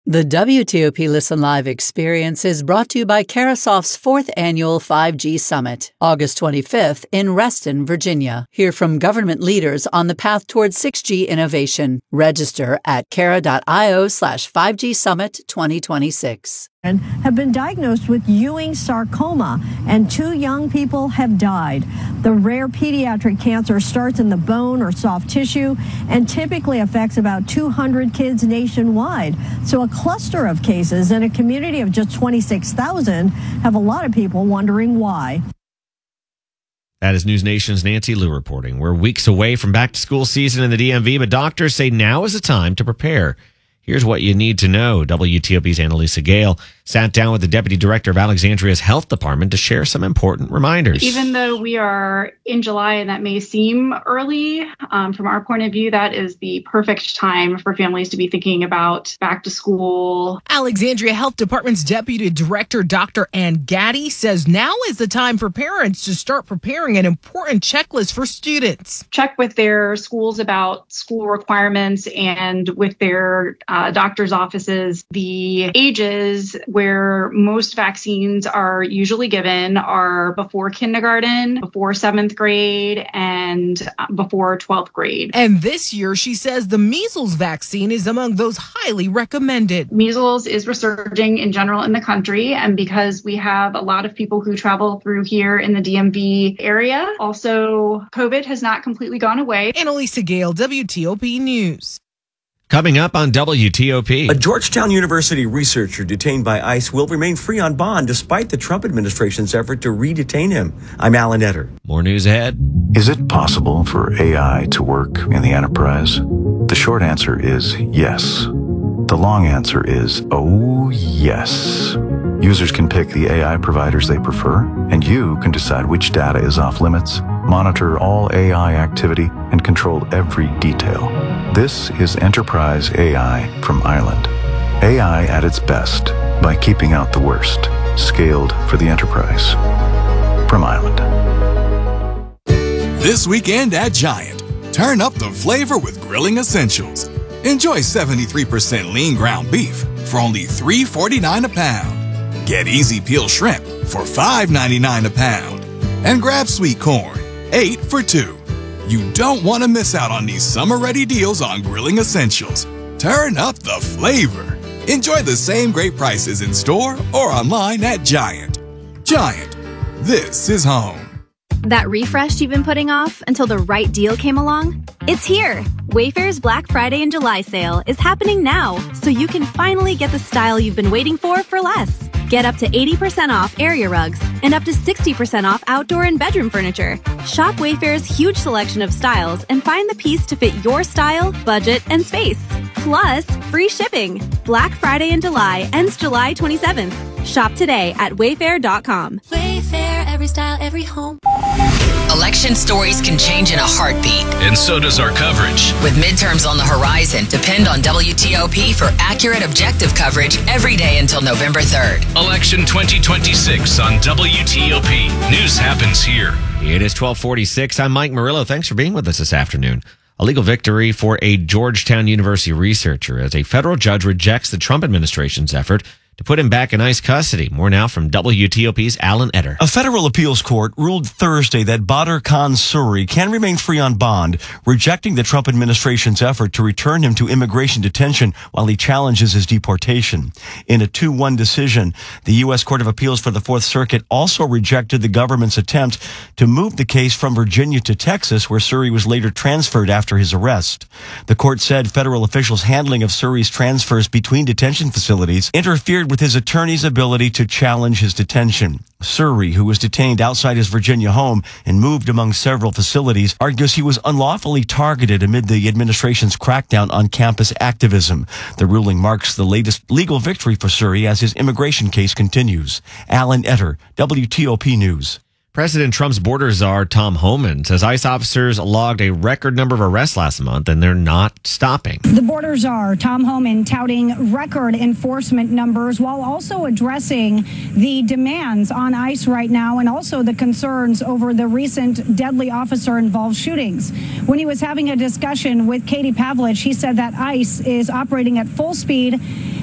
The WTOP Listen Live experience is brought to you by Carasoft's 4th Annual 5G Summit, August 25th in Reston, Virginia. Hear from government leaders on the path towards 6G innovation. Register at cara.io/5G Summit 2026. Have been diagnosed with Ewing sarcoma, and 2 young people have died. The rare pediatric cancer starts in the bone or soft tissue and typically affects about 200 kids nationwide. So a cluster of cases in a community of just 26,000 have a lot of people wondering why. That is News Nation's Nancy Liu reporting. We're weeks away from back-to-school season in the DMV, but doctors say now is the time to prepare. Here's what you need to know. WTOP's Annalisa Gale sat down with the Deputy Director of Alexandria's Health Department to share some important reminders. Even though we are in July and that may seem early, from our point of view, that is the perfect time for families to be thinking about back to school. Alexandria Health Department's Deputy Director, Dr. Ann Gaddy, says now is the time for parents to start preparing an important checklist for students. Check with their schools about school requirements and with their doctor's offices. The ages where most vaccines are usually given are before kindergarten, before 7th grade, and before 12th grade. And this year, she says the measles vaccine is among those highly recommended. Measles is resurging in general in the country, and because we have a lot of people who travel through here in the DMV area, also COVID has not completely gone away. Annalisa Gale, WTOP News. Coming up on WTOP. A Georgetown University researcher detained by ICE will remain free on bond despite the Trump administration's effort to re-detain him. I'm Alan Etter. More news ahead. Is it possible for AI to work in the enterprise? The short answer is yes. The long answer is, oh yes. Users can pick the AI providers they prefer, and you can decide which data is off limits, monitor all AI activity, and control every detail. This is Enterprise AI from Ireland. AI at its best by keeping out the worst. Scaled for the enterprise. From Ireland. This weekend at Giant, turn up the flavor with Grilling Essentials. Enjoy 73% lean ground beef for only $3.49 a pound. Get easy peel shrimp for $5.99 a pound. And grab sweet corn, 8 for $2. You don't want to miss out on these summer-ready deals on Grilling Essentials. Turn up the flavor. Enjoy the same great prices in store or online at Giant. Giant, this is home. That refresh you've been putting off until the right deal came along? It's here! Wayfair's Black Friday and July sale is happening now, so you can finally get the style you've been waiting for less. Get up to 80% off area rugs and up to 60% off outdoor and bedroom furniture. Shop Wayfair's huge selection of styles and find the piece to fit your style, budget, and space. Plus, free shipping. Black Friday in July ends July 27th. Shop today at wayfair.com. Wayfair, every style, every home. Election stories can change in a heartbeat. And so does our coverage. With midterms on the horizon, depend on WTOP for accurate, objective coverage every day until November 3rd. Election 2026 on WTOP. News happens here. It is 12:46. I'm Mike Murillo. Thanks for being with us this afternoon. A legal victory for a Georgetown University researcher as a federal judge rejects the Trump administration's effort to put him back in ICE custody. More now from WTOP's Alan Etter. A federal appeals court ruled Thursday that Badr Khan Suri can remain free on bond, rejecting the Trump administration's effort to return him to immigration detention while he challenges his deportation. In a 2-1 decision, the U.S. Court of Appeals for the Fourth Circuit also rejected the government's attempt to move the case from Virginia to Texas, where Suri was later transferred after his arrest. The court said federal officials' handling of Suri's transfers between detention facilities interfered with his attorney's ability to challenge his detention. Suri, who was detained outside his Virginia home and moved among several facilities, argues he was unlawfully targeted amid the administration's crackdown on campus activism. The ruling marks the latest legal victory for Suri as his immigration case continues. Alan Etter, WTOP News. President Trump's border czar, Tom Homan, says ICE officers logged a record number of arrests last month, and they're not stopping. The border czar, Tom Homan, touting record enforcement numbers while also addressing the demands on ICE right now and also the concerns over the recent deadly officer-involved shootings. When he was having a discussion with Katie Pavlich, he said that ICE is operating at full speed